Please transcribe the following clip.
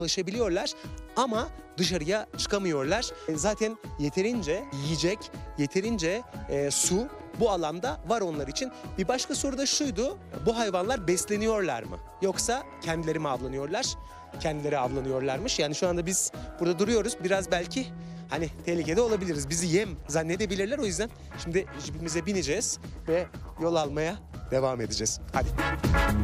ulaşabiliyorlar ama dışarıya çıkamıyorlar. Zaten yeterince yiyecek, yeterince su bu alanda var onlar için. Bir başka soru da şuydu: bu hayvanlar besleniyorlar mı? Yoksa kendileri mi avlanıyorlar? Kendileri avlanıyorlarmış. Yani şu anda biz burada duruyoruz. Biraz belki hani tehlikede olabiliriz. Bizi yem zannedebilirler. O yüzden şimdi jipimize bineceğiz ve yol almaya devam edeceğiz. Hadi.